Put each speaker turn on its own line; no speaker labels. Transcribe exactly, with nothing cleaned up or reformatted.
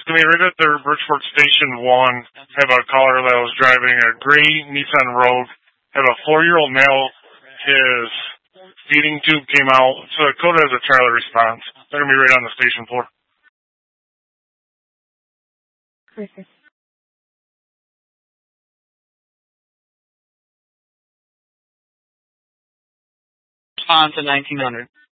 to me right at their Bridgeport Station one. Have a caller that was driving a gray Nissan Rogue. Have a four-year-old male. His feeding tube came out. So the code has a trailer response. They're going to be right on the station floor.
Perfect.
Response at nineteen hundred.